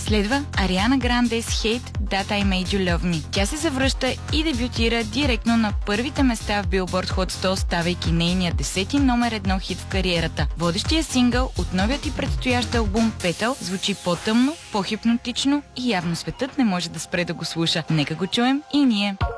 Следва Ариана Гранде с Hate That I Made You Love Me. Тя се завръща и дебютира директно на първите места в Billboard Hot 100, ставайки нейния 10-ти номер 1 хит в кариерата. Водещия сингъл от новият и предстоящ албум Petal звучи по-тъмно, по-хипнотично и явно светът не може да спре да го слуша. Нека го чуем и ние.